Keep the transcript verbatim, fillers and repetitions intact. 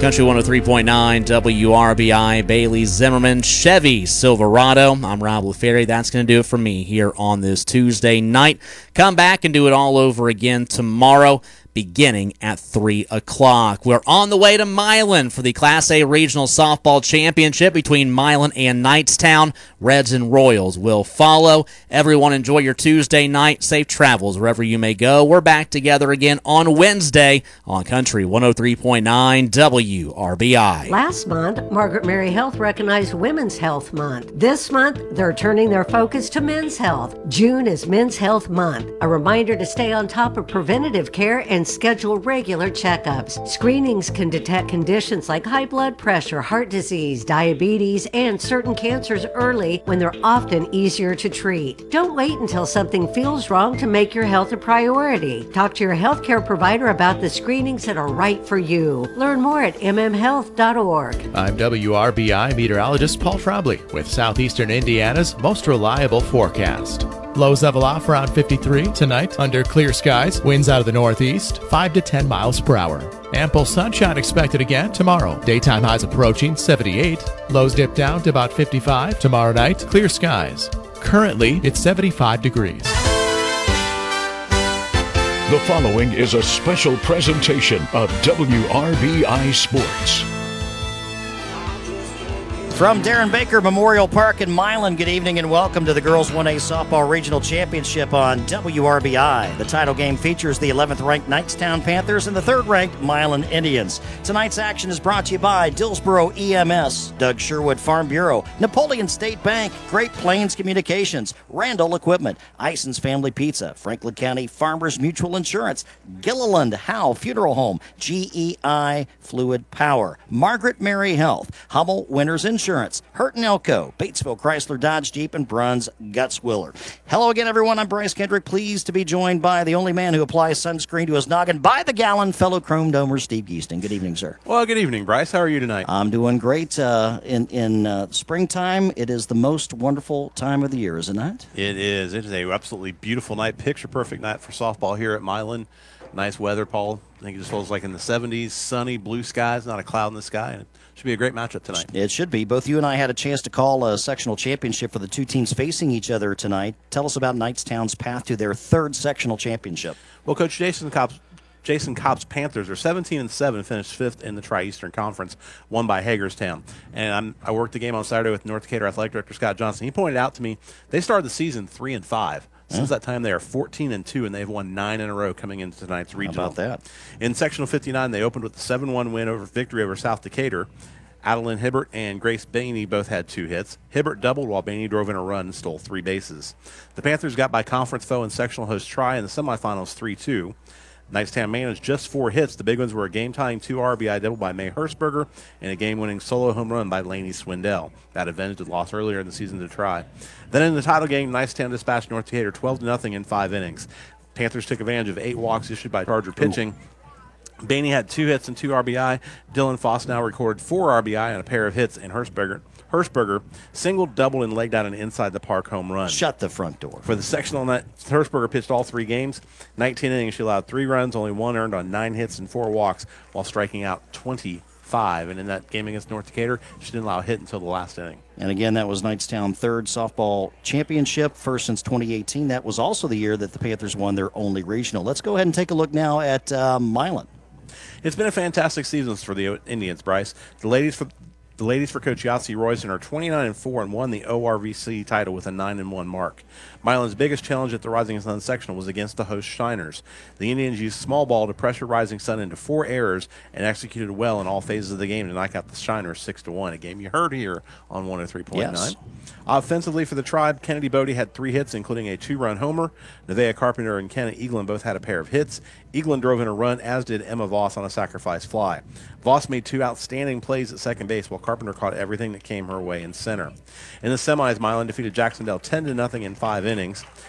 Country one oh three point nine W R B I, Bailey Zimmerman, Chevy Silverado. I'm Rob LaFerry. That's going to do it for me here on this Tuesday night. Come back and do it all over again tomorrow, beginning at three o'clock. We're on the way to Milan for the Class A Regional Softball Championship between Milan and Knightstown. Reds and Royals will follow. Everyone enjoy your Tuesday night. Safe travels wherever you may go. We're back together again on Wednesday on Country one oh three point nine W R B I. Last month, Margaret Mary Health recognized Women's Health Month. This month, they're turning their focus to men's health. June is Men's Health Month, a reminder to stay on top of preventative care and schedule regular checkups. Screenings can detect conditions like high blood pressure, heart disease, diabetes, and certain cancers early when they're often easier to treat. Don't wait until something feels wrong to make your health a priority. Talk to your healthcare provider about the screenings that are right for you. Learn more at m m health dot org. I'm W R B I meteorologist Paul Trombley with Southeastern Indiana's most reliable forecast. Lows level off around fifty-three tonight under clear skies. Winds out of the northeast, five to ten miles per hour. Ample sunshine expected again tomorrow. Daytime highs approaching seventy-eight. Lows dip down to about fifty-five. Tomorrow night, clear skies. Currently, it's seventy-five degrees. The following is a special presentation of W R B I Sports. From Darren Baker Memorial Park in Milan, good evening and welcome to the Girls one A Softball Regional Championship on W R B I. The title game features the eleventh-ranked Knightstown Panthers and the third-ranked Milan Indians. Tonight's action is brought to you by Dillsboro E M S, Doug Sherwood Farm Bureau, Napoleon State Bank, Great Plains Communications, Randall Equipment, Ison's Family Pizza, Franklin County Farmers Mutual Insurance, Gilliland Howe Funeral Home, G E I Fluid Power, Margaret Mary Health, Hummel Winters Insurance, Insurance, Hurt and Elko, Batesville Chrysler Dodge Jeep, and Bruns Gutzwiller. Hello again, everyone. I'm Bryce Kendrick, pleased to be joined by the only man who applies sunscreen to his noggin by the gallon, fellow Chrome Domer Steve Geeston. Good evening, sir. Well, good evening, Bryce. How are you tonight? I'm doing great. Uh, in in uh, springtime, it is the most wonderful time of the year, is it not? It is. It is a absolutely beautiful night, picture-perfect night for softball here at Milan. Nice weather, Paul. I think it just feels like in the seventies, sunny, blue skies, not a cloud in the sky. And it should be a great matchup tonight. It should be. Both you and I had a chance to call a sectional championship for the two teams facing each other tonight. Tell us about Knightstown's path to their third sectional championship. Well, Coach Jason Kopp's, Jason Kopp's Panthers are seventeen and seven, finished fifth in the Tri-Eastern Conference, won by Hagerstown. And I'm, I worked the game on Saturday with North Decatur Athletic Director Scott Johnson. He pointed out to me they started the season three and five. Since that time, they are fourteen and two, and they've won nine in a row coming into tonight's regional. How about that? In sectional fifty-nine, they opened with a seven one win over victory over South Decatur. Adeline Hibbert and Grace Bainey both had two hits. Hibbert doubled while Bainey drove in a run and stole three bases. The Panthers got by conference foe and sectional host Tri in the semifinals three two. Knightstown managed just four hits. The big ones were a game-tying two R B I double by May Hershberger and a game-winning solo home run by Laney Swindell. That avenged the loss earlier in the season to Tri. Then in the title game, Knightstown dispatched North Decatur twelve to nothing in five innings. Panthers took advantage of eight walks issued by Charger pitching. Ooh. Bainey had two hits and two R B I. Dylan Foss now recorded four R B I and a pair of hits, and Hershberger Hershberger singled, doubled, and legged out an inside-the-park home run. Shut the front door. For the sectional night, Hershberger pitched all three games. nineteen innings, she allowed three runs, only one earned on nine hits and four walks, while striking out twenty-five. And in that game against North Decatur, she didn't allow a hit until the last inning. And again, that was Knightstown third softball championship, first since twenty eighteen. That was also the year that the Panthers won their only regional. Let's go ahead and take a look now at uh, Milan. It's been a fantastic season for the Indians, Bryce. The ladies for The ladies for Coach Yahtzee Royson are twenty-nine and four and won the O R V C title with a nine and one mark. Milan's biggest challenge at the Rising Sun sectional was against the host Shiners. The Indians used small ball to pressure Rising Sun into four errors and executed well in all phases of the game to knock out the Shiners six to one, a game you heard here on one oh three point nine. Yes. Offensively for the Tribe, Kennedy Bodie had three hits, including a two-run homer. Nevaeh Carpenter and Kenna Eaglin both had a pair of hits. Eaglin drove in a run, as did Emma Voss on a sacrifice fly. Voss made two outstanding plays at second base, while Carpenter caught everything that came her way in center. In the semis, Milan defeated Jacksonville ten to nothing in five innings.